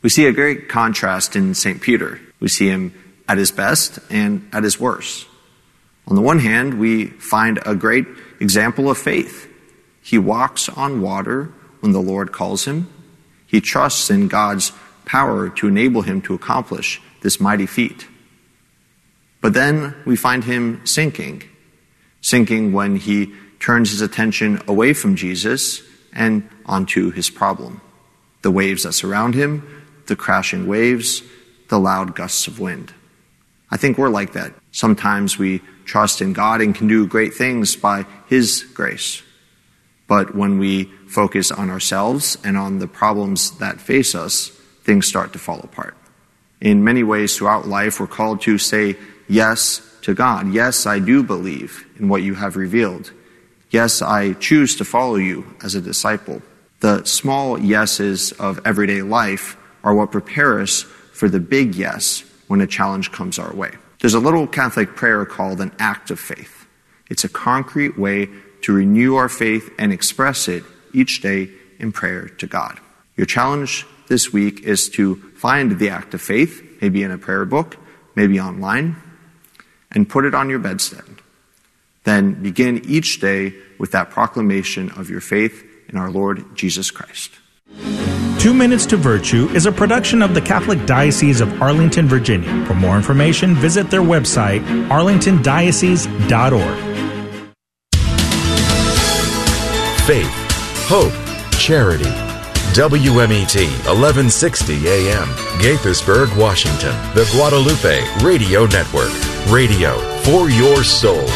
We see a great contrast in St. Peter. We see him at his best and at his worst. On the one hand, we find a great example of faith. He walks on water when the Lord calls him. He trusts in God's power to enable him to accomplish this mighty feat. But then we find him sinking when he turns his attention away from Jesus and onto his problem. The waves that surround him, the crashing waves, the loud gusts of wind. I think we're like that. Sometimes we trust in God and can do great things by his grace. But when we focus on ourselves and on the problems that face us, things start to fall apart. In many ways throughout life, we're called to say yes to God. Yes, I do believe in what you have revealed. Yes, I choose to follow you as a disciple. The small yeses of everyday life are what prepare us for the big yes when a challenge comes our way. There's a little Catholic prayer called an act of faith. It's a concrete way to renew our faith and express it each day in prayer to God. Your challenge this week is to find the act of faith, maybe in a prayer book, maybe online, and put it on your bedstead. Then begin each day with that proclamation of your faith in our Lord Jesus Christ. 2 Minutes to Virtue is a production of the Catholic Diocese of Arlington, Virginia. For more information, visit their website, arlingtondiocese.org. Faith, hope, charity. WMET 1160 AM, Gaithersburg, Washington. The Guadalupe Radio Network. Radio for your soul.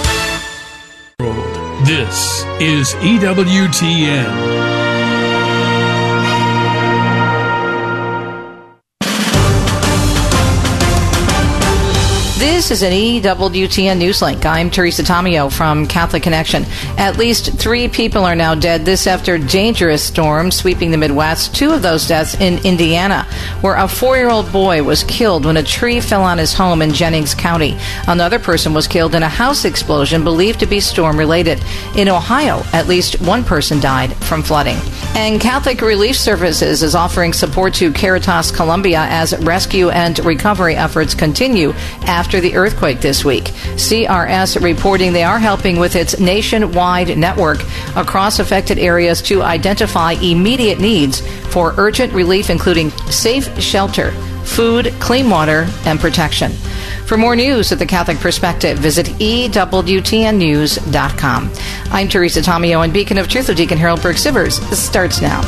This is EWTN. This is an EWTN Newslink. I'm Teresa Tomeo from Catholic Connection. At least 3 people are now dead this after dangerous storms sweeping the Midwest. 2 of those deaths in Indiana, where a 4-year-old boy was killed when a tree fell on his home in Jennings County. Another person was killed in a house explosion believed to be storm-related. In Ohio, at least 1 person died from flooding. And Catholic Relief Services is offering support to Caritas Colombia as rescue and recovery efforts continue after the earthquake this week. CRS reporting they are helping with its nationwide network across affected areas to identify immediate needs for urgent relief, including safe shelter, food, clean water, and protection. For more news at the Catholic Perspective, visit EWTNnews.com. I'm Teresa Tomeo, and Beacon of Truth with Deacon Harold Burke-Sivers starts now.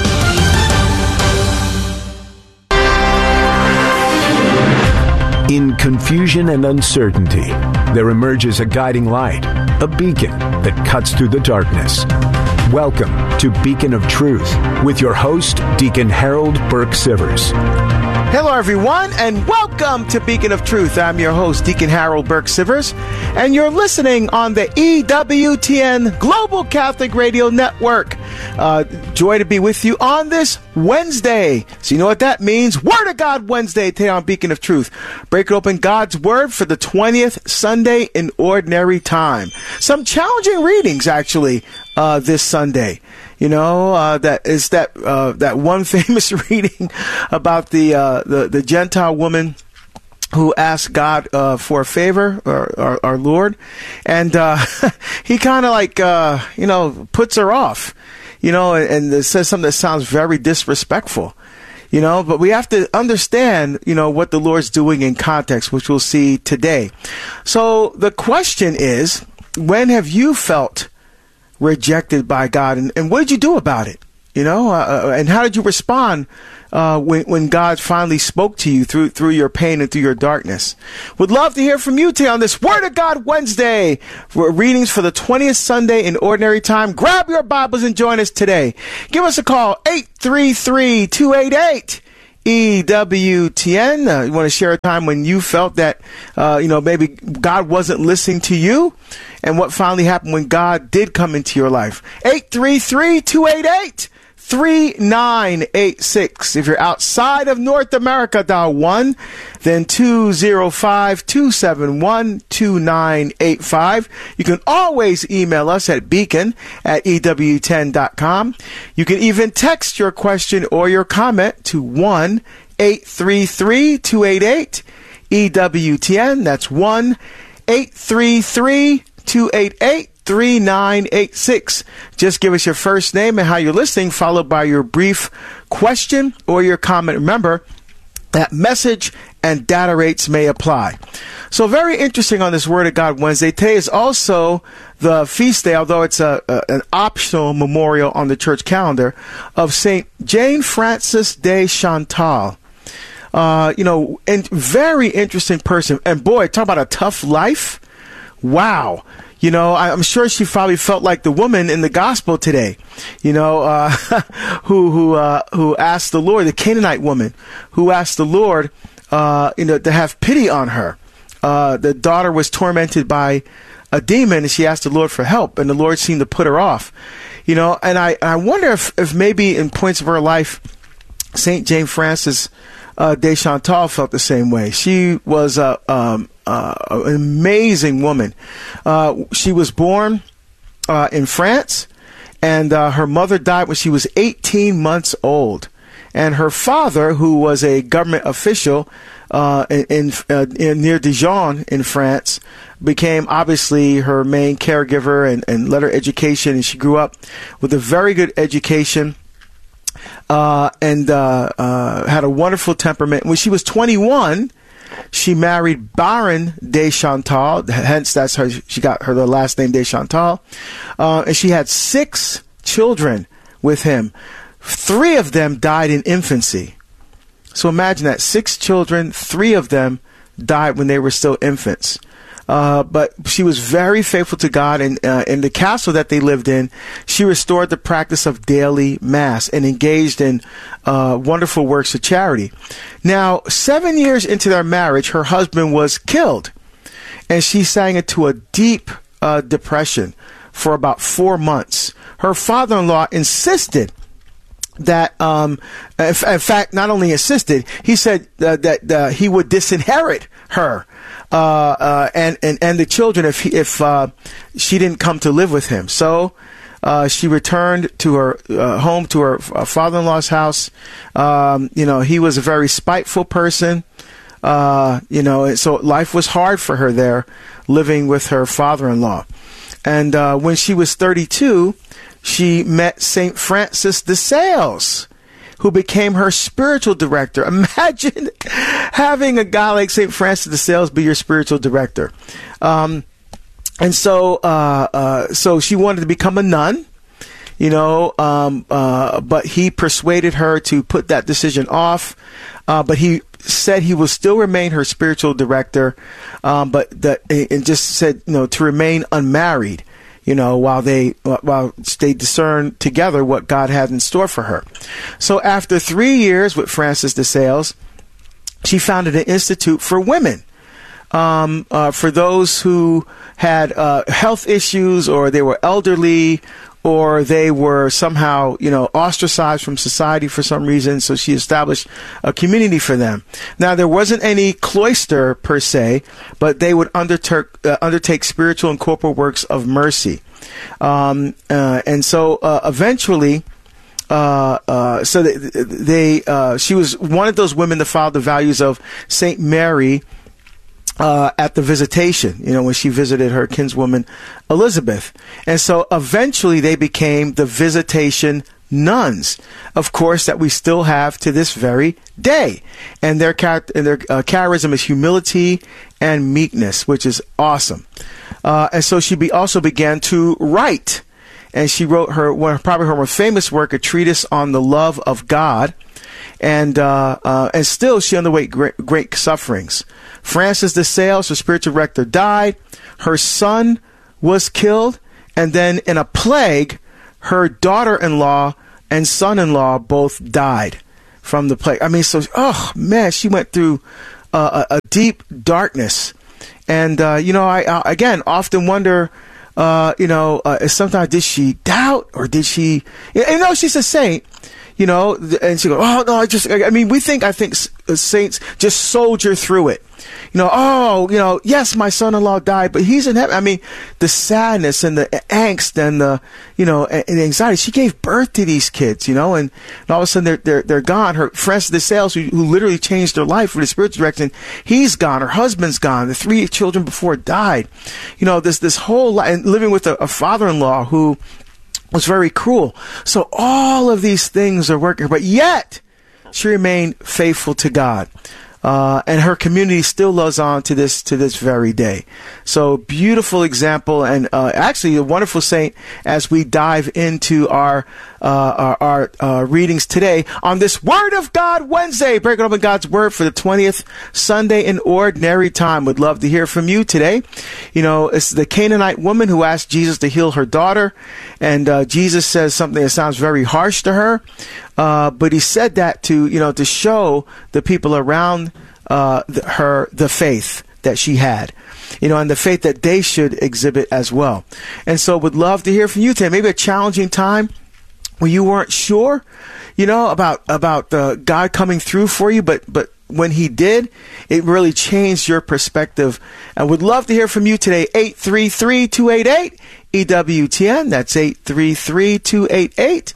In confusion and uncertainty, there emerges a guiding light, a beacon that cuts through the darkness. Welcome to Beacon of Truth with your host, Deacon Harold Burke-Sivers. Hello, everyone, and welcome to Beacon of Truth. I'm your host, Deacon Harold Burke-Sivers, and you're listening on the EWTN Global Catholic Radio Network. Joy to be with you on this Wednesday. So you know what that means? Word of God Wednesday today on Beacon of Truth. Break open God's Word for the 20th Sunday in Ordinary Time. Some challenging readings, actually, this Sunday. You know, that one famous reading about the Gentile woman who asked God for a favor, or our Lord, and he kind of puts her off, and it says something that sounds very disrespectful, but we have to understand, what the Lord's doing in context, which we'll see today. So the question is, when have you felt rejected by God, and what did you do about it? And how did you respond when God finally spoke to you through your pain and through your darkness? Would love to hear from you today on this Word of God Wednesday for readings for the 20th Sunday in Ordinary Time. Grab your Bibles and join us today. Give us a call, 833-288 EWTN. You want to share a time when you felt that, maybe God wasn't listening to you, and what finally happened when God did come into your life. 833-288 1-888-3986. If you're outside of North America, dial 1, then 205-271-2985. You can always email us at beacon@EW10.com. You can even text your question or your comment to 1-833-288-EWTN. That's 1-833-288-3986. Just give us your first name and how you're listening, followed by your brief question or your comment. Remember that message and data rates may apply. So very interesting on this Word of God Wednesday. Today is also the feast day, although it's an optional memorial on the church calendar, of St. Jane Frances de Chantal. And very interesting person. And boy, talk about a tough life. Wow. I'm sure she probably felt like the woman in the gospel today, who asked the Lord, the Canaanite woman, who asked the Lord, to have pity on her. The daughter was tormented by a demon, and she asked the Lord for help, and the Lord seemed to put her off. And I wonder if maybe in points of her life, St. Jane Frances de Chantal felt the same way. She was an amazing woman. She was born in France, and her mother died when she was 18 months old. And her father, who was a government official in near Dijon in France, became obviously her main caregiver and led her education. And she grew up with a very good education. And had a wonderful temperament. When she was 21, she married Baron de Chantal. Hence, that's her. She got the last name de Chantal. And she had 6 children with him. 3 of them died in infancy. So imagine that. 6 children, 3 of them died when they were still infants. But she was very faithful to God, and in the castle that they lived in, she restored the practice of daily mass and engaged in wonderful works of charity. Now, 7 years into their marriage, her husband was killed, and she sank into a deep depression for about 4 months. Her father-in-law insisted that, in fact, not only insisted, he said that he would disinherit her and the children if she didn't come to live with him. So she returned to her home, to her father-in-law's house. He was a very spiteful person. So life was hard for her there, living with her father-in-law. And when she was 32, she met St. Francis de Sales, who became her spiritual director. Imagine having a guy like St. Francis de Sales be your spiritual director. So she wanted to become a nun, but he persuaded her to put that decision off. But he said he will still remain her spiritual director, and just said, to remain unmarried. While they discern together what God had in store for her. So after 3 years with Francis de Sales, she founded an institute for women, for those who had health issues, or they were elderly, or they were somehow, ostracized from society for some reason. So she established a community for them. Now, there wasn't any cloister per se, but they would undertake spiritual and corporal works of mercy. And so eventually, she was one of those women that followed the values of Saint Mary at the Visitation, when she visited her kinswoman Elizabeth. And so eventually they became the Visitation nuns, of course, that we still have to this very day. And their charism is humility and meekness, which is awesome. And so she also began to write. And she wrote probably her most famous work, A Treatise on the Love of God. And still she underwent great sufferings. Francis de Sales, her spiritual director, died. Her son was killed. And then in a plague, her daughter-in-law and son-in-law both died from the plague. I mean, she went through a deep darkness. And, I again often wonder sometimes did she doubt or did she, she's a saint, and she goes, oh, no, I think saints just soldier through it. Yes, my son-in-law died, but he's in heaven. The sadness and the angst and the, and the anxiety. She gave birth to these kids, and all of a sudden they're gone. Her Francis de Sales, who literally changed her life for the spiritual direction, he's gone. Her husband's gone. The 3 children before died. This whole life, and living with a father-in-law who was very cruel. So all of these things are working, but yet she remained faithful to God. And her community still loves on to this very day. So beautiful example, and actually a wonderful saint as we dive into our readings today on this Word of God Wednesday, breaking open God's Word for the 20th Sunday in Ordinary Time. Would love to hear from you today. It's the Canaanite woman who asked Jesus to heal her daughter, and Jesus says something that sounds very harsh to her, but he said that to show the people around her the faith that she had, and the faith that they should exhibit as well. And so would love to hear from you today. Maybe a challenging time where you weren't sure, about God coming through for you, but when he did, it really changed your perspective. And would love to hear from you today. 833-288 EWTN. That's 833-288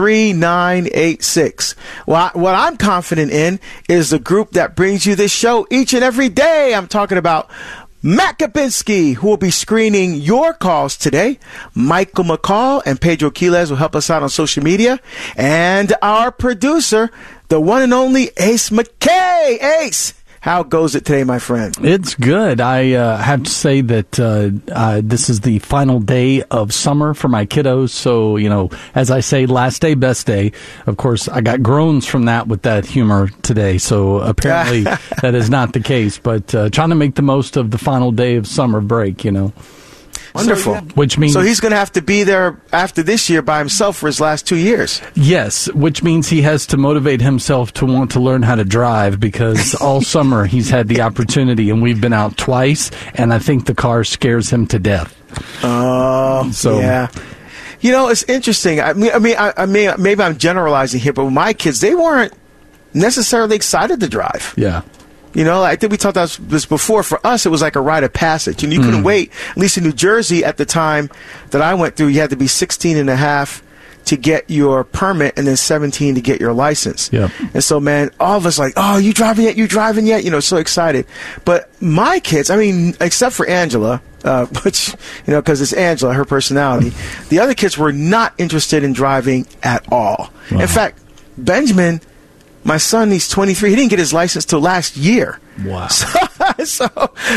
3986. Well, what I'm confident in is the group that brings you this show each and every day. I'm talking about Matt Kapinski, who will be screening your calls today. Michael McCall and Pedro Quiles will help us out on social media. And our producer, the one and only Ace McKay. Ace, how goes it today, my friend? It's good. I have to say that this is the final day of summer for my kiddos. So, as I say, last day, best day. Of course, I got groans from that with that humor today. So apparently that is not the case. But trying to make the most of the final day of summer break, Wonderful. Which means, so he's going to have to be there after this year by himself for his last 2 years. Yes, which means he has to motivate himself to want to learn how to drive, because all summer he's had the opportunity, and we've been out twice, and I think the car scares him to death. Oh, yeah. It's interesting. I mean, maybe I'm generalizing here, but with my kids, they weren't necessarily excited to drive. Yeah. I think we talked about this before. For us, it was like a rite of passage. And you couldn't wait. At least in New Jersey at the time that I went through, you had to be 16 and a half to get your permit and then 17 to get your license. Yep. And so, man, all of us like, oh, you driving yet? You driving yet? So excited. But my kids, except for Angela, which, because it's Angela, her personality, the other kids were not interested in driving at all. Wow. In fact, Benjamin, my son, he's 23. He didn't get his license till last year. Wow. So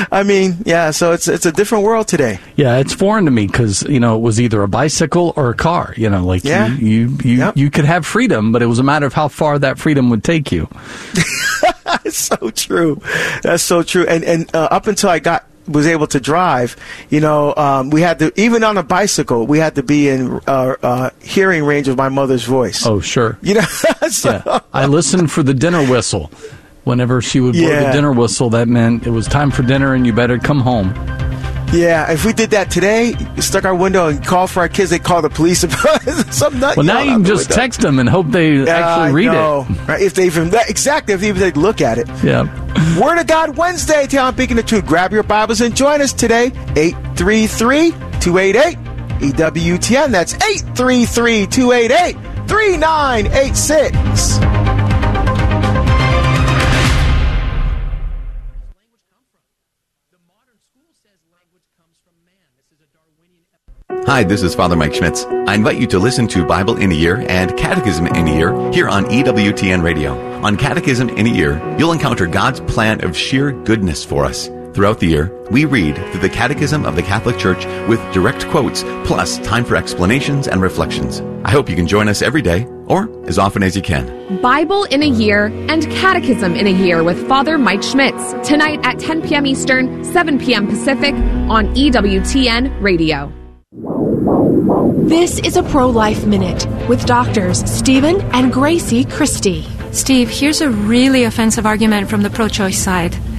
it's a different world today. Yeah, it's foreign to me because, it was either a bicycle or a car. You could have freedom, but it was a matter of how far that freedom would take you. It's so true. That's so true. And up until I was able to drive, we had to, even on a bicycle, we had to be in hearing range of my mother's voice. Oh, sure. So. Yeah. I listened for the dinner whistle. Whenever she would blow the dinner whistle, that meant it was time for dinner and you better come home. Yeah, if we did that today, stuck our window and called for our kids, they'd call the police. Some nut. Well, now you can just text them and hope they actually read it. Right? If they even they look at it. Yeah. Word of God Wednesday, Talent Beacon of Truth. Grab your Bibles and join us today. 833-288 EWTN. That's 833-288-3986. Hi, this is Father Mike Schmitz. I invite you to listen to Bible in a Year and Catechism in a Year here on EWTN Radio. On Catechism in a Year, you'll encounter God's plan of sheer goodness for us. Throughout the year, we read through the Catechism of the Catholic Church with direct quotes, plus time for explanations and reflections. I hope you can join us every day, or as often as you can. Bible in a Year and Catechism in a Year with Father Mike Schmitz, tonight at 10 p.m. Eastern, 7 p.m. Pacific on EWTN Radio. This is a Pro-Life Minute with doctors Stephen and Gracie Christie. Steve, here's a really offensive argument from the pro-choice side.